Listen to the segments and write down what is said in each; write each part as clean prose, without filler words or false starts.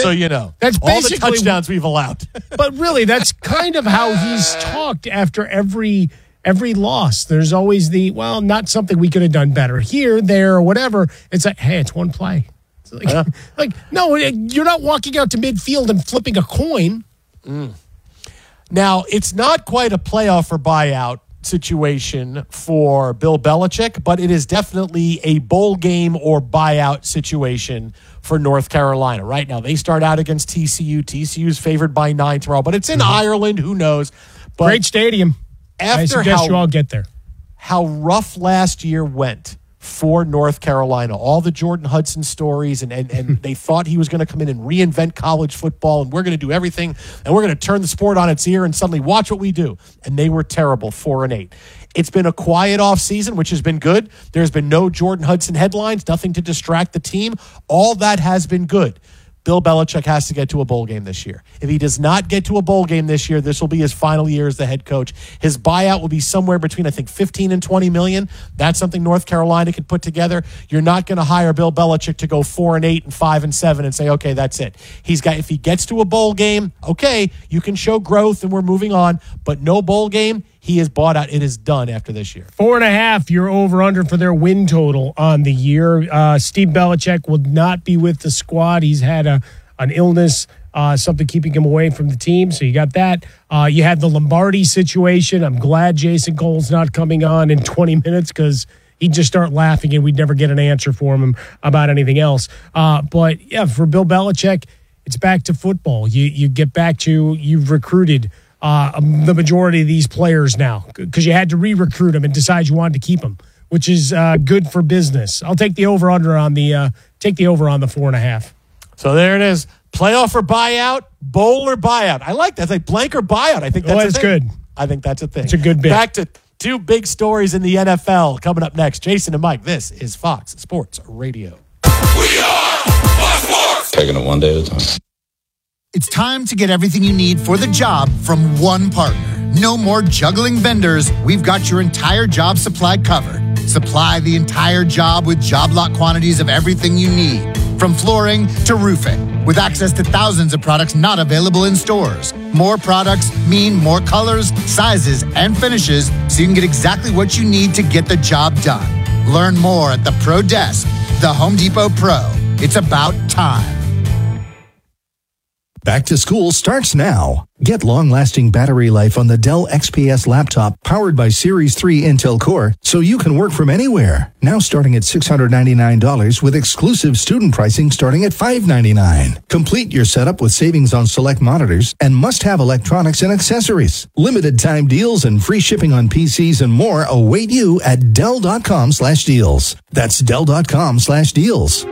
so you know. That's all the touchdowns we've allowed. But really, that's kind of how he's talked after every loss. There's always not something we could have done better here, there, or whatever. It's like, hey, it's one play. It's no, you're not walking out to midfield and flipping a coin. Now, it's not quite a playoff or buyout situation for Bill Belichick, but it is definitely a bowl game or buyout situation for North Carolina. Right now, they start out against TCU. TCU is favored by 9 tomorrow, but it's in Ireland. Who knows? But great stadium. I suggest you all get there. How rough last year went for North Carolina. All the Jordan Hudson stories, and they thought he was going to come in and reinvent college football, and we're going to do everything, and we're going to turn the sport on its ear, and suddenly watch what we do. And they were terrible, 4-8. It's been a quiet offseason, which has been good. There's been no Jordan Hudson headlines, nothing to distract the team. All that has been good. Bill Belichick has to get to a bowl game this year. If he does not get to a bowl game this year, this will be his final year as the head coach. His buyout will be somewhere between, I think, $15 and $20 million. That's something North Carolina can put together. You're not going to hire Bill Belichick to go 4-8 and 5-7 and say, okay, that's it. If he gets to a bowl game, okay, you can show growth and we're moving on, but no bowl game, he is bought out. It is done after this year. 4.5, you're over-under for their win total on the year. Steve Belichick will not be with the squad. He's had an illness, something keeping him away from the team, so you got that. You had the Lombardi situation. I'm glad Jason Cole's not coming on in 20 minutes because he'd just start laughing and we'd never get an answer for him about anything else. But, yeah, for Bill Belichick, it's back to football. You get back to you've recruited the majority of these players now because you had to re-recruit them and decide you wanted to keep them, which is good for business. I'll take the over-under on the 4.5. So there it is. Playoff or buyout, bowl or buyout. I like that. It's like blank or buyout. I think that's good. I think that's a thing. It's a good bit. Back to two big stories in the NFL coming up next. Jason and Mike, this is Fox Sports Radio. We are Fox Sports. Taking it one day at a time. It's time to get everything you need for the job from one partner. No more juggling vendors. We've got your entire job supply covered. Supply the entire job with job lot quantities of everything you need, from flooring to roofing, with access to thousands of products not available in stores. More products mean more colors, sizes, and finishes, so you can get exactly what you need to get the job done. Learn more at the Pro Desk, the Home Depot Pro. It's about time. Back to school starts now. Get long-lasting battery life on the Dell XPS laptop powered by Series 3 Intel Core so you can work from anywhere. Now starting at $699 with exclusive student pricing starting at $599. Complete your setup with savings on select monitors and must-have electronics and accessories. Limited time deals and free shipping on PCs and more await you at Dell.com/deals. That's Dell.com/deals.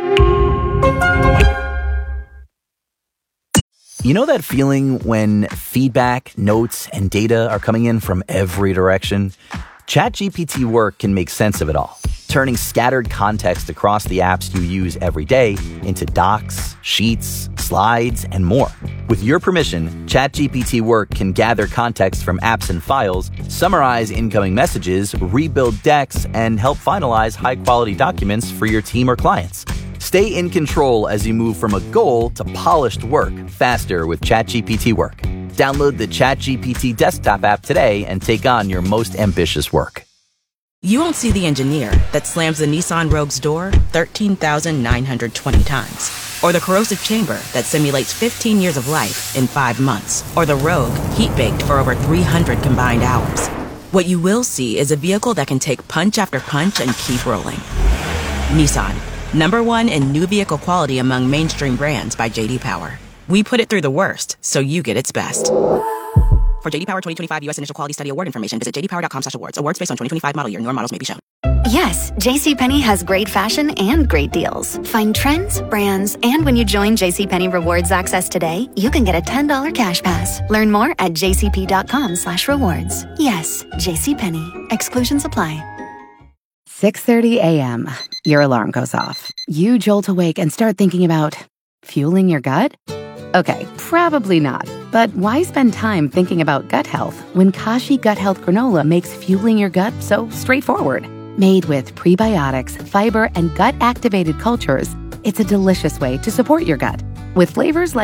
You know that feeling when feedback, notes, and data are coming in from every direction? ChatGPT Work can make sense of it all, turning scattered context across the apps you use every day into docs, sheets, slides, and more. With your permission, ChatGPT Work can gather context from apps and files, summarize incoming messages, rebuild decks, and help finalize high-quality documents for your team or clients. Stay in control as you move from a goal to polished work faster with ChatGPT Work. Download the ChatGPT desktop app today and take on your most ambitious work. You won't see the engineer that slams the Nissan Rogue's door 13,920 times. Or the corrosive chamber that simulates 15 years of life in 5 months. Or the Rogue heat-baked for over 300 combined hours. What you will see is a vehicle that can take punch after punch and keep rolling. Nissan. #1 in new vehicle quality among mainstream brands by J.D. Power. We put it through the worst, so you get its best. For J.D. Power 2025 U.S. Initial Quality Study Award information, visit jdpower.com/awards. Awards based on 2025 model year. Newer models may be shown. Yes, JCPenney has great fashion and great deals. Find trends, brands, and when you join JCPenney Rewards Access today, you can get a $10 cash pass. Learn more at jcp.com/rewards. Yes, JCPenney. Exclusions apply. 6:30 a.m. Your alarm goes off. You jolt awake and start thinking about fueling your gut? Okay, probably not. But why spend time thinking about gut health when Kashi Gut Health Granola makes fueling your gut so straightforward? Made with prebiotics, fiber, and gut-activated cultures, it's a delicious way to support your gut. With flavors like